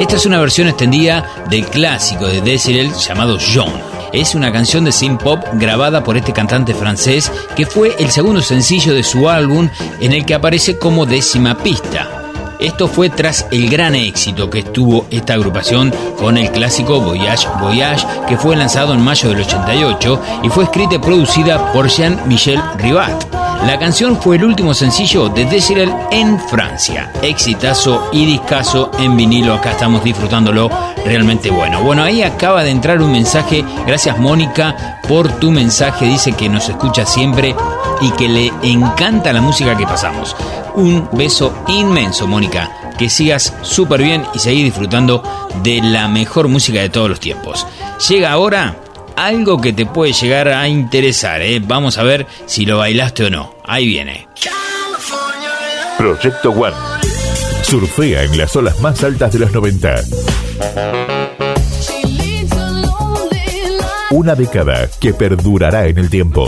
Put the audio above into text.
Esta es una versión extendida del clásico de Desiree llamado John. Es una canción de synth pop grabada por este cantante francés que fue el segundo sencillo de su álbum en el que aparece como 10ª pista. Esto fue tras el gran éxito que tuvo esta agrupación con el clásico Voyage Voyage, que fue lanzado en mayo del 88 y fue escrita y producida por Jean-Michel Ribat. La canción fue el último sencillo de Desiree en Francia. Exitazo y discazo en vinilo. Acá estamos disfrutándolo, realmente bueno. Bueno, ahí acaba de entrar un mensaje. Gracias, Mónica, por tu mensaje. Dice que nos escucha siempre y que le encanta la música que pasamos. Un beso inmenso, Mónica. Que sigas súper bien y seguir disfrutando de la mejor música de todos los tiempos. Llega ahora algo que te puede llegar a interesar, ¿eh? Vamos a ver si lo bailaste o no. Ahí viene. Proyecto One. Surfea en las olas más altas de los 90. Una década que perdurará en el tiempo.